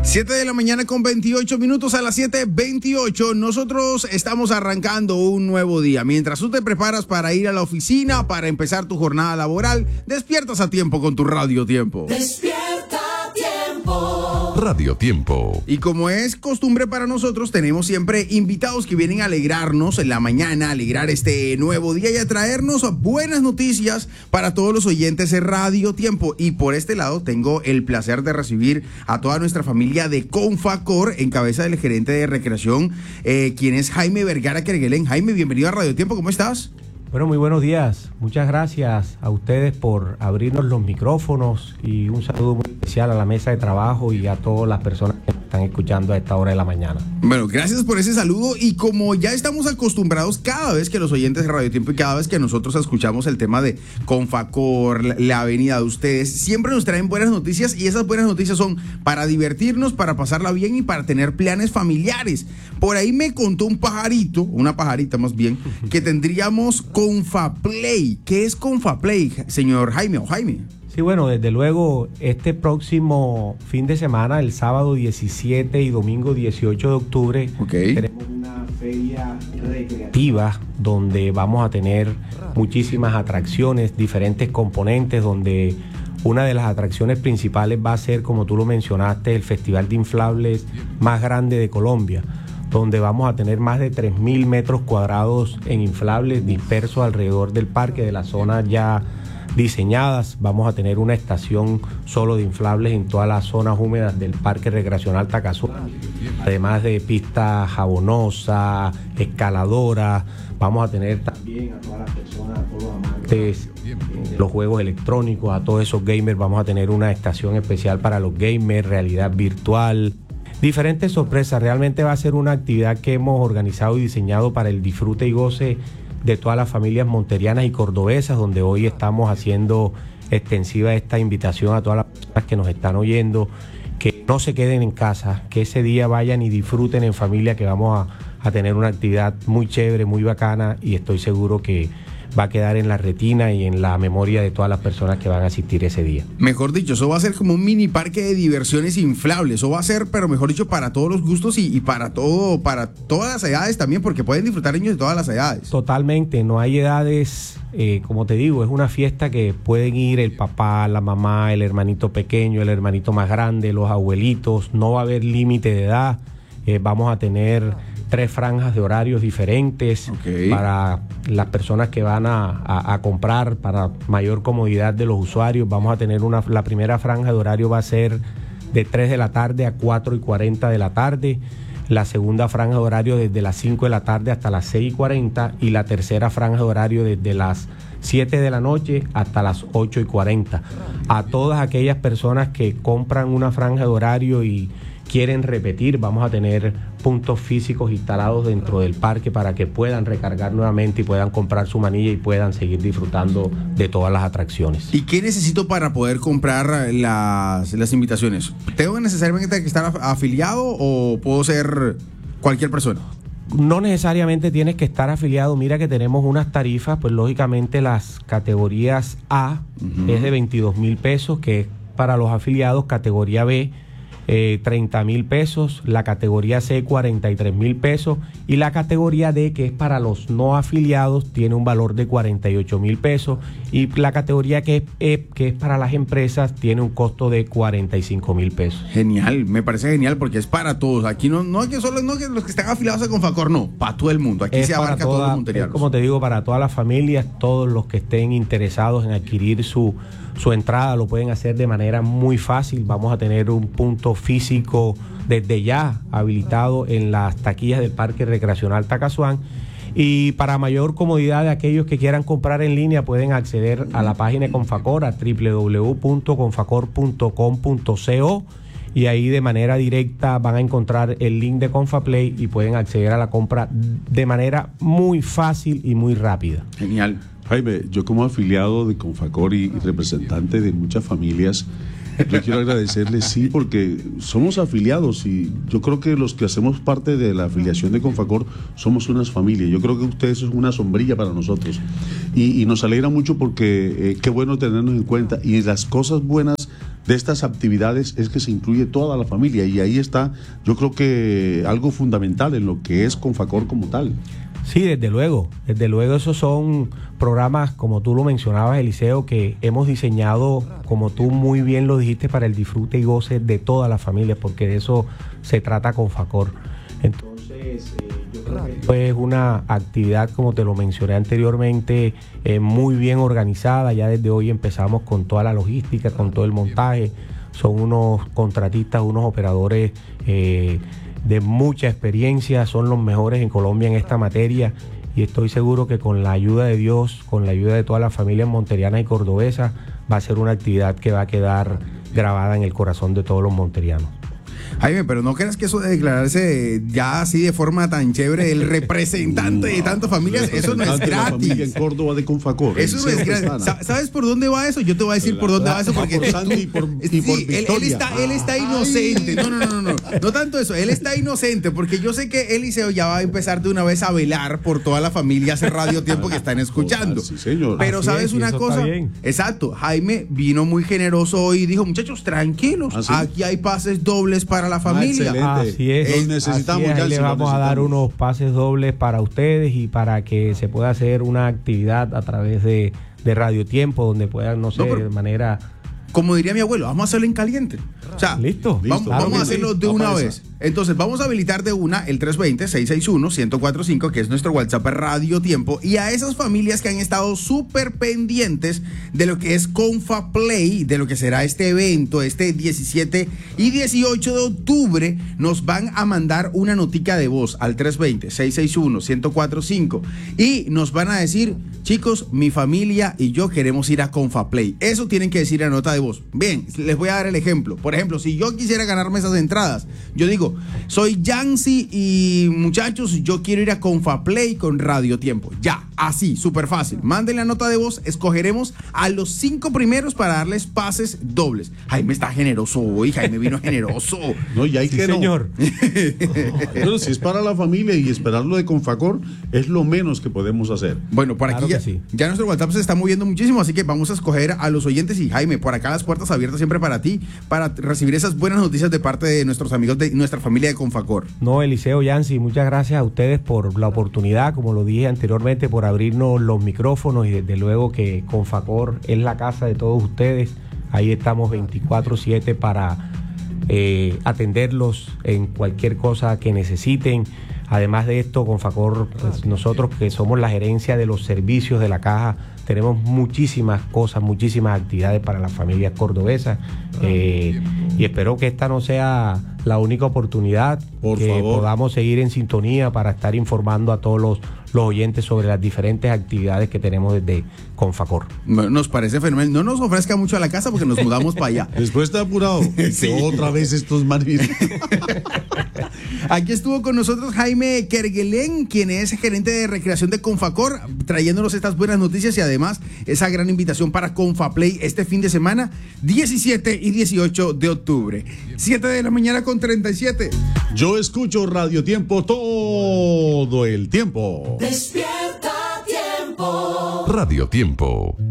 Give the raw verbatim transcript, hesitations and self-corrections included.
siete de la mañana con veintiocho minutos, a las siete veintiocho. Nosotros estamos arrancando un nuevo día. Mientras tú te preparas para ir a la oficina, para empezar tu jornada laboral, despiertas a tiempo con tu Radio Tiempo. Despierta Tiempo. Radio Tiempo. Y como es costumbre para nosotros, tenemos siempre invitados que vienen a alegrarnos en la mañana, a alegrar este nuevo día y a traernos buenas noticias para todos los oyentes de Radio Tiempo. Y por este lado tengo el placer de recibir a toda nuestra familia de Confacor, en cabeza del gerente de recreación, eh, quien es Jaime Vergara Kerguelen. Jaime, bienvenido a Radio Tiempo, ¿cómo estás? Bueno, muy buenos días. Muchas gracias a ustedes por abrirnos los micrófonos y un saludo muy especial a la mesa de trabajo y a todas las personas que están escuchando a esta hora de la mañana. Bueno, gracias por ese saludo, y como ya estamos acostumbrados cada vez que los oyentes de Radio Tiempo y cada vez que nosotros escuchamos el tema de Confacor, la, la avenida de ustedes, siempre nos traen buenas noticias, y esas buenas noticias son para divertirnos, para pasarla bien y para tener planes familiares. Por ahí me contó un pajarito, una pajarita más bien, que tendríamos Confaplay. ¿Qué es Confaplay, señor Jaime o Jaime? Sí, bueno, desde luego, este próximo fin de semana, el sábado diecisiete y domingo dieciocho de octubre, okay, tenemos una feria recreativa donde vamos a tener muchísimas atracciones, diferentes componentes, donde una de las atracciones principales va a ser, como tú lo mencionaste, el festival de inflables más grande de Colombia, donde vamos a tener más de tres mil metros cuadrados en inflables dispersos alrededor del parque, de las zonas ya diseñadas. Vamos a tener una estación solo de inflables en todas las zonas húmedas del Parque Recreacional Tacazón, además de pista jabonosa, escaladora. Vamos a tener también a todas las personas, a todos los amantes de los juegos electrónicos, a todos esos gamers. Vamos a tener una estación especial para los gamers, realidad virtual, diferentes sorpresas. Realmente va a ser una actividad que hemos organizado y diseñado para el disfrute y goce de todas las familias monterianas y cordobesas, donde hoy estamos haciendo extensiva esta invitación a todas las personas que nos están oyendo, que no se queden en casa, que ese día vayan y disfruten en familia, que vamos a, a tener una actividad muy chévere, muy bacana, y estoy seguro que va a quedar en la retina y en la memoria de todas las personas que van a asistir ese día. Mejor dicho, eso va a ser como un mini parque de diversiones inflable. Eso va a ser, pero mejor dicho, para todos los gustos y, y para todo, para todas las edades también, porque pueden disfrutar niños de todas las edades. Totalmente, no hay edades, eh, como te digo, es una fiesta que pueden ir el papá, la mamá, el hermanito pequeño, el hermanito más grande, los abuelitos. No va a haber límite de edad. Eh, vamos a tener tres franjas de horarios diferentes, okay, para las personas que van a, a, a comprar, para mayor comodidad de los usuarios. Vamos a tener una, la primera franja de horario va a ser de tres de la tarde a cuatro y cuarenta de la tarde, la segunda franja de horario desde las cinco de la tarde hasta las seis y cuarenta, y la tercera franja de horario desde las siete de la noche hasta las ocho y cuarenta. A todas aquellas personas que compran una franja de horario y quieren repetir, vamos a tener puntos físicos instalados dentro del parque para que puedan recargar nuevamente y puedan comprar su manilla y puedan seguir disfrutando de todas las atracciones. ¿Y qué necesito para poder comprar las, las invitaciones? ¿Tengo necesariamente que estar afiliado o puedo ser cualquier persona? No necesariamente tienes que estar afiliado. Mira que tenemos unas tarifas, pues lógicamente las categorías A, uh-huh, es de veintidós mil pesos, que es para los afiliados. Categoría B, Eh, treinta mil pesos, la categoría C cuarenta y tres mil pesos, y la categoría D, que es para los no afiliados, tiene un valor de cuarenta y ocho mil pesos, y la categoría que es E, que es para las empresas, tiene un costo de cuarenta y cinco mil pesos. Genial, me parece genial porque es para todos. Aquí no, no es que solo no que los que están afiliados a Confacor, no, para todo el mundo. Aquí es se abarca toda, todos los monterianos. Como te digo, para todas las familias, todos los que estén interesados en adquirir su Su entrada lo pueden hacer de manera muy fácil. Vamos a tener un punto físico desde ya habilitado en las taquillas del Parque Recreacional Tacazón. Y para mayor comodidad de aquellos que quieran comprar en línea, pueden acceder a la página de Confacor, a doble u doble u doble u punto confacor punto com punto co, y ahí de manera directa van a encontrar el link de Confaplay y pueden acceder a la compra de manera muy fácil y muy rápida. Genial. Jaime, yo como afiliado de Confacor y, y representante de muchas familias, yo quiero agradecerles, sí, porque somos afiliados y yo creo que los que hacemos parte de la afiliación de Confacor somos unas familias. Yo creo que ustedes son una sombrilla para nosotros y, y nos alegra mucho porque eh, qué bueno tenernos en cuenta, y las cosas buenas de estas actividades es que se incluye toda la familia, y ahí está, yo creo que algo fundamental en lo que es Confacor como tal. Sí, desde luego, desde luego esos son programas, como tú lo mencionabas, Eliseo, que hemos diseñado, como tú muy bien lo dijiste, para el disfrute y goce de toda la familia, porque de eso se trata Confacor. Entonces, eh, yo creo que esto es una actividad, como te lo mencioné anteriormente, eh, muy bien organizada. Ya desde hoy empezamos con toda la logística, con todo el montaje. Son unos contratistas, unos operadores eh, de mucha experiencia, son los mejores en Colombia en esta materia, y estoy seguro que con la ayuda de Dios, con la ayuda de todas las familias monterianas y cordobesas, va a ser una actividad que va a quedar grabada en el corazón de todos los monterianos. Jaime, pero no creas que eso de declararse ya así de forma tan chévere el representante de tantas familias, eso no es Representante de la familia gratis. en Córdoba de Confacor. Eso no es gratis. ¿Sabes por dónde va eso? Yo te voy a decir por dónde va eso, porque por Sandy y por, y sí, por él, él Victoria. está, él está inocente. No, no, no, no, no. No tanto eso. Él está inocente porque yo sé que Eliseo ya va a empezar de una vez a velar por toda la familia hace radio tiempo que están escuchando. Sí, señor. Pero Así sabes es, y una eso cosa. está bien. Exacto. Jaime vino muy generoso hoy y dijo, muchachos, tranquilos. ¿Ah, sí? Aquí hay pases dobles para la familia. excelente. Así es, Los necesitamos, así es, ya ahí le sí los vamos a dar necesitamos. unos pases dobles para ustedes y para que se pueda hacer una actividad a través de, de Radio Tiempo, donde puedan, no sé, No, pero- de manera... Como diría mi abuelo, vamos a hacerlo en caliente. O sea, Listo. Vamos, Listo. vamos Claro a que hacerlo sí. de Va una para vez. esa. Entonces, vamos a habilitar de una el tres dos cero, seis seis uno, uno cero cuatro cinco, que es nuestro WhatsApp Radio Tiempo. Y a esas familias que han estado súper pendientes de lo que es Confa Play, de lo que será este evento, este diecisiete y dieciocho de octubre, nos van a mandar una notica de voz al tres dos cero, seis seis uno, uno cero cuatro cinco. Y nos van a decir, chicos, mi familia y yo queremos ir a Confa Play. Eso tienen que decir en la nota de voz. Bien, les voy a dar el ejemplo. Por ejemplo, si yo quisiera ganarme esas entradas, yo digo, soy Yancy y muchachos, yo quiero ir a Confa Play con Radio Tiempo. Ya, así, súper fácil. Manden la nota de voz, escogeremos a los cinco primeros para darles pases dobles. Jaime está generoso hoy, Jaime vino generoso. No, y hay Sí, que no. señor. Pero si es para la familia y esperarlo de Confacor, es lo menos que podemos hacer. Bueno, por Claro aquí ya, que sí. ya nuestro WhatsApp se está moviendo muchísimo, así que vamos a escoger a los oyentes. Y Jaime, por acá las puertas abiertas siempre para ti, para recibir esas buenas noticias de parte de nuestros amigos de nuestra familia de Confacor. No, Eliseo, Yancy, muchas gracias a ustedes por la oportunidad, como lo dije anteriormente, por abrirnos los micrófonos, y desde luego que Confacor es la casa de todos ustedes. Ahí estamos veinticuatro siete para eh, atenderlos en cualquier cosa que necesiten. Además de esto, Confacor, pues, nosotros que somos la gerencia de los servicios de la caja, tenemos muchísimas cosas, muchísimas actividades para las familias cordobesas, eh, y espero que esta no sea la única oportunidad, Por que favor. podamos seguir en sintonía para estar informando a todos los, los oyentes sobre las diferentes actividades que tenemos desde Confacor. Bueno, nos parece fenomenal. No nos ofrezca mucho a la casa porque nos mudamos para allá. Después está apurado. Sí. Otra vez estos manis. Aquí estuvo con nosotros Jaime Kerguelen, quien es gerente de recreación de Confacor, trayéndonos estas buenas noticias y además esa gran invitación para Confaplay este fin de semana, diecisiete y dieciocho de octubre. siete de la mañana con treinta y siete. Yo escucho Radio Tiempo todo el tiempo. Despierta tiempo. Radio Tiempo.